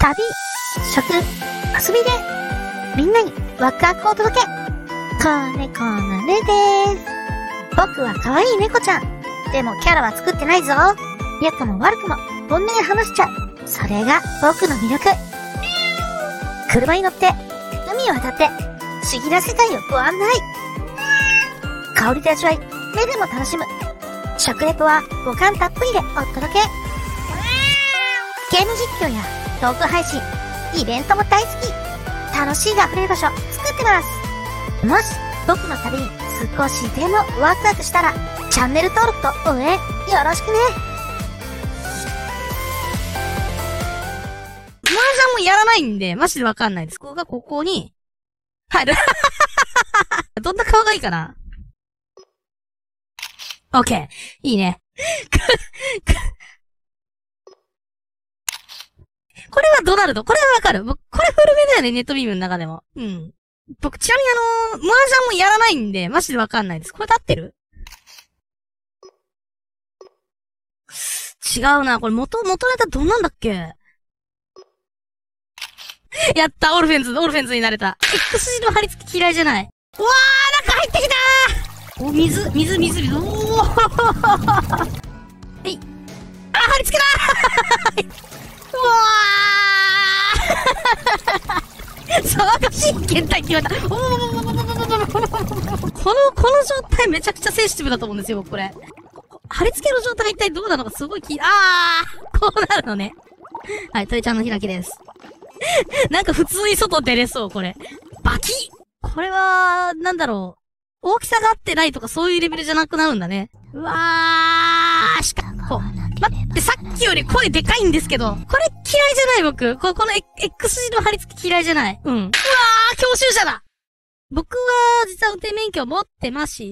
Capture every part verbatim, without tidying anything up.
旅、食、遊びで、みんなにワクワクを届け。子猫のねです。僕は可愛い猫ちゃん。でもキャラは作ってないぞ。良くも悪くも本音で話しちゃう。それが僕の魅力。車に乗って海を渡って不思議な世界をご案内。香りで味わい、目でも楽しむ。食レポは五感たっぷりでお届け。ゲーム実況やトーク配信、イベントも大好き。楽しいが溢れる場所作ってます。もし僕の旅に少しでもワクワクしたらチャンネル登録と応援よろしくね。 麻雀もやらないんでマジでわかんないです。ここがここに入る。どんな顔がいいかな。オッケー。いいね。これはドナルド。これはわかる。僕、これ古めだよね、ネットビームの中でも。うん。僕、ちなみにあのー、麻雀もやらないんで、マジでわかんないです。これで合ってる？違うな。これ元、元ネタどんなんだっけ？やった、オルフェンズ、オルフェンズになれた。X 字の貼り付き嫌いじゃない。うわー、なんか入ってきたー！お、水、水、水、水、おーはい。あ、貼り付けたーうわー騒がしい検体って言われた。おーこの、この状態めちゃくちゃセンシティブだと思うんですよ、僕これ。貼り付けの状態が一体どうなのかすごい気、あーこうなるのね。はい、トイちゃんの開きです。なんか普通に外出れそう、これ。バキッこれは、なんだろう。大きさが合ってないとかそういうレベルじゃなくなるんだね。うわーしかこう。待って、さっきより声でかいんですけど、これ嫌いじゃない僕。こ、この X 字の貼り付き嫌いじゃない。うん。うわー教習者だ僕は、実は運転免許持ってました。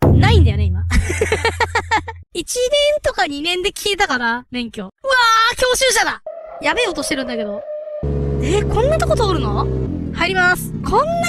ないんだよね、今。いちねんとかにねんで消えたかな免許。うわー教習者だやべえ音してるんだけど。えー、こんなとこ通るの？入ります。こんな